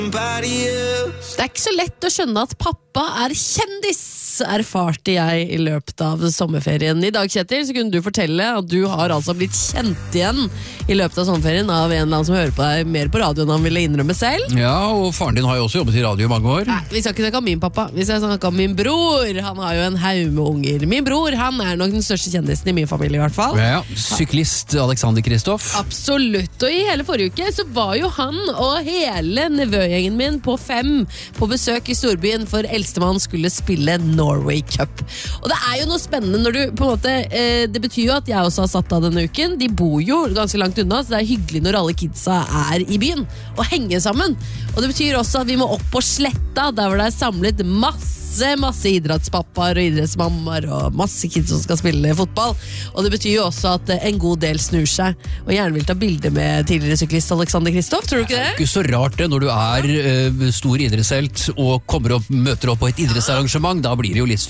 Det ikke så lett å skjønne at pappa kjendis, erfarte jeg I løpet av sommerferien. I dag, Kjetil, så kunne du fortelle at du har altså blitt kjent igjen I løpet av sommerferien av en eller annen som hører på deg mer på radio enn han ville innrømme selv. Ja, og faren din har jo også jobbet I radio I mange år. Nei, vi skal ikke snakke om min pappa, vi skal snakke om min bror. Han har jo en haug med unger. Min bror, han nok den største kjendisen I min familie I hvert fall. Ja, syklist Alexander Kristoff. Absolutt, og I hele forrige uke så var jo han og hele nevøgjengen min på 5 på besøk I storbyen for eldstemann skulle spille Norway Cup. Og det jo noe spennende når du på en måte, det betyr jo at jeg også har satt av denne uken. De bor jo ganske langt unna, så det hyggelig når alle kidsa I byen og henger sammen. Og det betyr også at vi må opp på sletta, der hvor det samlet masse idrettspappaer og idrettsmammaer og masse kids som skal spille fotball. Og det betyr jo også at en god del snur seg og gjerne vil ta bilder med tidligere syklist Alexander Kristoff, tror du ikke det? Det ikke så rart det når du stor idrettshelt og møter opp på et idrettsarrangement, da blir det jo litt